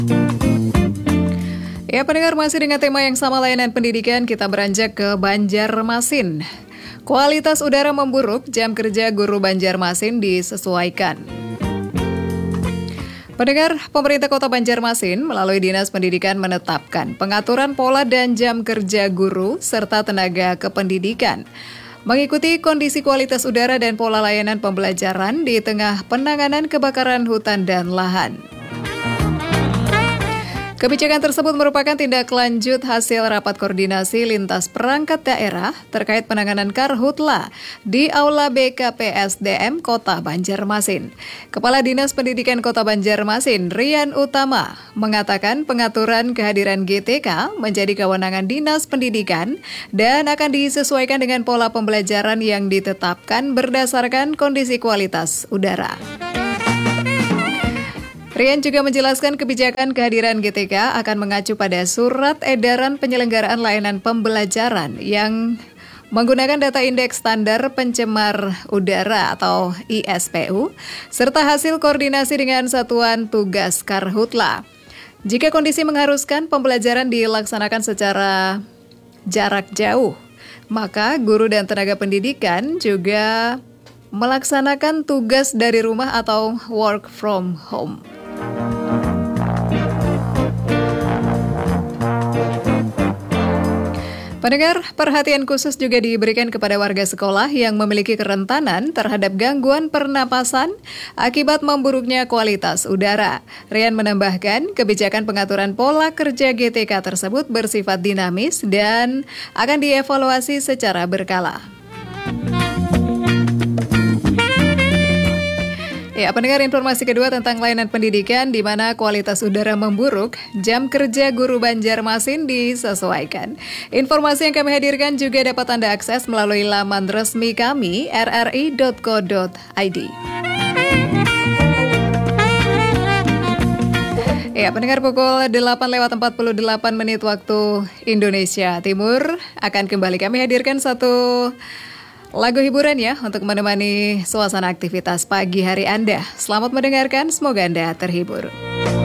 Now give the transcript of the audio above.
Ya, pendengar, masih dengan tema yang sama, layanan pendidikan, kita beranjak ke Banjarmasin. Kualitas udara memburuk, jam kerja guru Banjarmasin disesuaikan. Pendengar, pemerintah Kota Banjarmasin melalui Dinas Pendidikan menetapkan pengaturan pola dan jam kerja guru serta tenaga kependidikan mengikuti kondisi kualitas udara dan pola layanan pembelajaran di tengah penanganan kebakaran hutan dan lahan. Kebijakan tersebut merupakan tindak lanjut hasil rapat koordinasi lintas perangkat daerah terkait penanganan karhutla di Aula BKPSDM Kota Banjarmasin. Kepala Dinas Pendidikan Kota Banjarmasin, Rian Utama, mengatakan pengaturan kehadiran GTK menjadi kewenangan Dinas Pendidikan dan akan disesuaikan dengan pola pembelajaran yang ditetapkan berdasarkan kondisi kualitas udara. Rian juga menjelaskan kebijakan kehadiran GTK akan mengacu pada surat edaran penyelenggaraan layanan pembelajaran yang menggunakan data indeks standar pencemar udara atau ISPU, serta hasil koordinasi dengan satuan tugas Karhutla. Jika kondisi mengharuskan pembelajaran dilaksanakan secara jarak jauh, maka guru dan tenaga pendidikan juga melaksanakan tugas dari rumah atau work from home. Pendengar, perhatian khusus juga diberikan kepada warga sekolah yang memiliki kerentanan terhadap gangguan pernapasan akibat memburuknya kualitas udara. Rian menambahkan, kebijakan pengaturan pola kerja GTK tersebut bersifat dinamis dan akan dievaluasi secara berkala. Ya, pendengar, informasi kedua tentang layanan pendidikan di mana kualitas udara memburuk, jam kerja guru Banjarmasin disesuaikan. Informasi yang kami hadirkan juga dapat Anda akses melalui laman resmi kami rri.co.id. Ya, pendengar, pukul 8:48 waktu Indonesia Timur akan kembali kami hadirkan satu lagu hiburan ya untuk menemani suasana aktivitas pagi hari Anda. Selamat mendengarkan, semoga Anda terhibur.